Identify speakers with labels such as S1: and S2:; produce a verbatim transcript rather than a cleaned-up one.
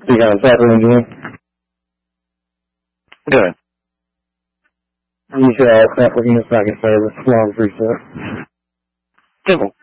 S1: You got a software engineer?
S2: Good.
S1: You should have networking and second service, long reset.
S2: Simple.